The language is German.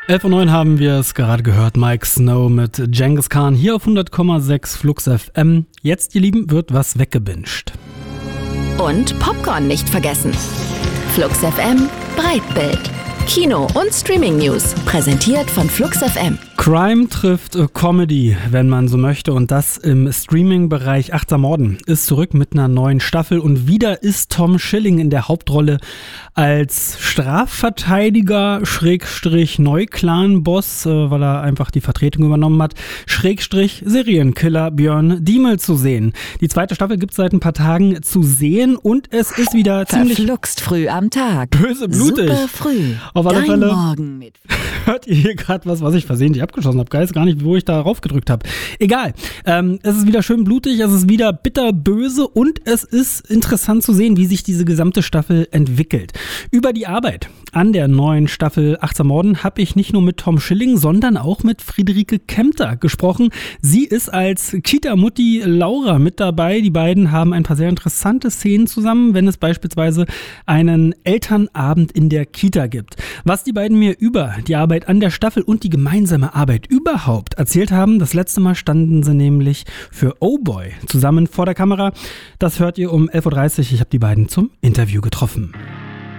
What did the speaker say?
11:09 haben wir es gerade gehört. Mike Snow mit Genghis Khan hier auf 100,6 Flux FM. Jetzt, ihr Lieben, wird was weggebinged. Und Popcorn nicht vergessen. Flux FM Breitbild. Kino- und Streaming-News. Präsentiert von Flux FM. Crime trifft Comedy, wenn man so möchte, und das im Streaming-Bereich. Achtsam Morden ist zurück mit einer neuen Staffel und wieder ist Tom Schilling in der Hauptrolle als Strafverteidiger /Neuklan-Boss, weil er einfach die Vertretung übernommen hat, /Serienkiller Björn Diemel zu sehen. Die zweite Staffel gibt es seit ein paar Tagen zu sehen und es ist wieder ziemlich verfluxt früh am Tag. Böse, blutig. Super früh. Auf alle Fälle Morgen mit hört ihr hier gerade was ich versehentlich abgeschossen habe. Weiß gar nicht, wo ich da rauf gedrückt habe. Egal. Es ist wieder schön blutig, es ist wieder bitterböse und es ist interessant zu sehen, wie sich diese gesamte Staffel entwickelt. Über die Arbeit an der neuen Staffel Achtsam Morden habe ich nicht nur mit Tom Schilling, sondern auch mit Friederike Kempter gesprochen. Sie ist als Kita-Mutti Laura mit dabei. Die beiden haben ein paar sehr interessante Szenen zusammen, wenn es beispielsweise einen Elternabend in der Kita gibt. Was die beiden mir über die Arbeit an der Staffel und die gemeinsame Arbeit überhaupt erzählt haben, das letzte Mal standen sie nämlich für Oh Boy zusammen vor der Kamera. Das hört ihr um 11:30 Uhr. Ich habe die beiden zum Interview getroffen.